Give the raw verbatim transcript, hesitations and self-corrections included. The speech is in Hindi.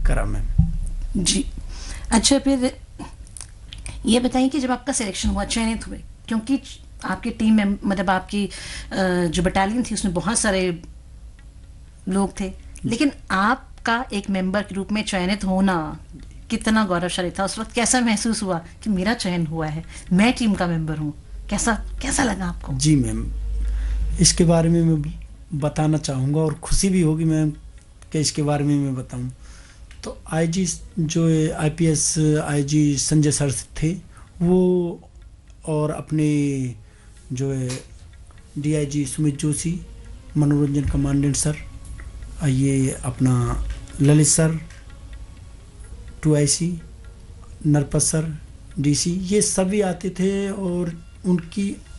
करा मैम। जी। अच्छा, फिर ये बताइए कि जब आपका सिलेक्शन हुआ, चयनित हुए, क्योंकि आपकी टीम में मतलब आपकी जो बटालियन थी उसमें बहुत सारे लोग थे, लेकिन आपका एक मेंबर के रूप में चयनित होना कितना गौरवशाली था? उस वक्त कैसा महसूस हुआ कि मेरा चयन हुआ है, मैं टीम का मेंबर हूँ? कैसा कैसा लगा आपको? जी मैम, इसके बारे में मैं बताना चाहूँगा और खुशी भी होगी मैम कि इसके बारे में मैं बताऊँ। तो आईजी जो आईपीएस आईजी संजय सर थे वो, और अपने जो है डीआईजी सुमित जोशी, मनोरंजन कमांडेंट सर, ये अपना Lalit sir, to I C, Narpat sir, DC, ये सभी आते थे और उनकी